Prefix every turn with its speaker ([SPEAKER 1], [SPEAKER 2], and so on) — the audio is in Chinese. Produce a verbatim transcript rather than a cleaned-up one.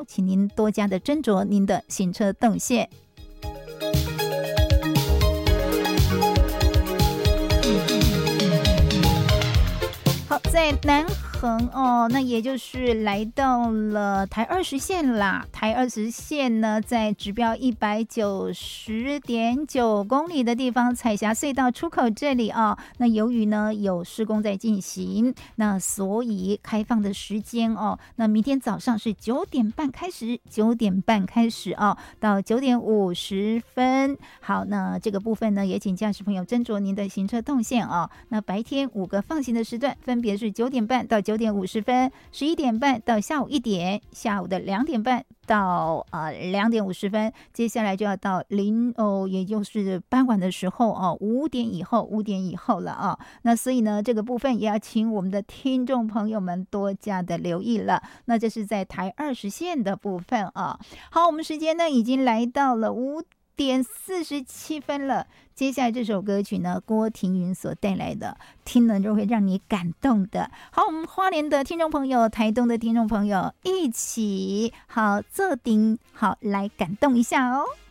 [SPEAKER 1] 请您多加的斟酌您的行车动线。好，在南横哦，那也就是来到了台二十线啦。台二十线呢，在指标一百九十点九公里的地方，彩霞隧道出口这里啊。那由于呢有施工在进行，那所以开放的时间哦，那明天早上是九点半开始，九点半开始哦，到九点五十分。好，那这个部分呢，也请驾驶朋友斟酌您的行车动线哦。那白天五个放行的时段分别是九点半到九点五十分，十一点半到下午一点，下午的两点半到呃两点五十分，接下来就要到零哦，也就是傍晚的时候哦，五点以后，五点以后了啊、哦。那所以呢，这个部分也要请我们的听众朋友们多加的留意了。那这是在台二十线的部分啊。好，我们时间呢已经来到了五点四十七分了。接下来这首歌曲呢，郭婷云所带来的，听了就会让你感动的。好，我们花莲的听众朋友，台东的听众朋友，一起好这顶好来感动一下哦。